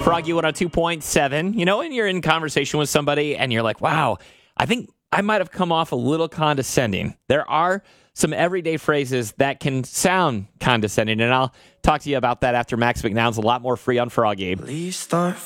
Froggy 102.7. You know, when you're in conversation with somebody and you're like, wow, I think I might have come off a little condescending. There are some everyday phrases that can sound condescending, and I'll talk to you about that after Max McNown's A Lot More Free on Froggy. Please start